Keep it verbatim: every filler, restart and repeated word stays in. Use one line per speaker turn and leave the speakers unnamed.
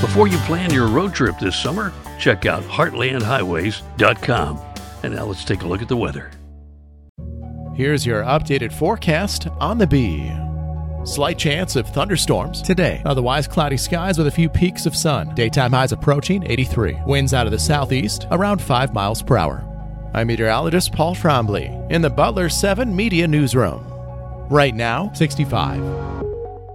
Before you plan your road trip this summer, check out heartland highways dot com. And now let's take a look at the weather.
Here's your updated forecast on the Bee. Slight chance of thunderstorms today. Otherwise, cloudy skies with a few peaks of sun. Daytime highs approaching eighty-three. Winds out of the southeast around five miles per hour. I'm meteorologist Paul Trombley in the Butler seven Media Newsroom. Right now, sixty-five.